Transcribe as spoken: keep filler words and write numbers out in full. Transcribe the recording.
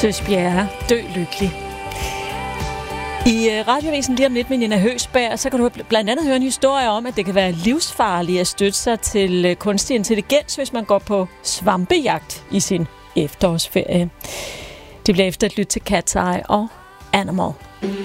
Søs Bjerre, dø lykkelig. I uh, radioavisen lige om lidt med Nina Høgsberg, så kan du blandt andet høre en historie om, at det kan være livsfarligt at støtte sig til uh, kunstig intelligens, hvis man går på svampejagt i sin efterårsferie. Det bliver efter et lyt til Cat's Eye og Animal.